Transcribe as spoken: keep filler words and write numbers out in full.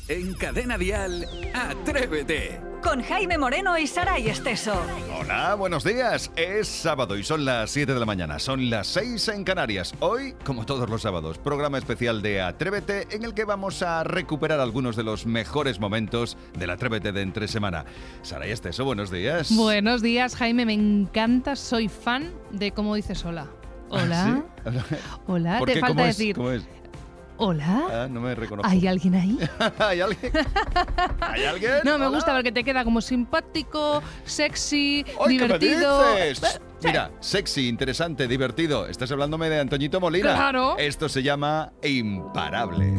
En Cadena Dial, Atrévete. Con Jaime Moreno y Saray Esteso. Hola, buenos días. Es sábado y son las siete de la mañana. Son las seis en Canarias. Hoy, como todos los sábados, programa especial de Atrévete en el que vamos a recuperar algunos de los mejores momentos del Atrévete de entre semana. Saray Esteso, buenos días. Buenos días, Jaime. Me encanta. Soy fan de cómo dices hola. Hola. ¿Ah, sí? Hola. ¿Por Te qué? falta ¿Cómo es? decir ¿Cómo es? hola. Ah, no me reconozco. ¿Hay alguien ahí? ¿Hay alguien? ¿Hay alguien? No, me Hola. gusta porque te queda como simpático, sexy, ¡Ay, divertido. qué me dices! Sí. Mira, sexy, interesante, divertido. Estás hablándome de Antoñito Molina. Claro. Esto se llama Imparable.